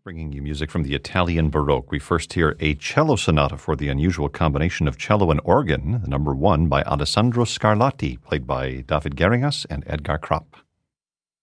Bringing you music from the Italian Baroque. We first hear a cello sonata for the unusual combination of cello and organ, the number 1 by Alessandro Scarlatti, played by David Geringas and Edgar Kropp.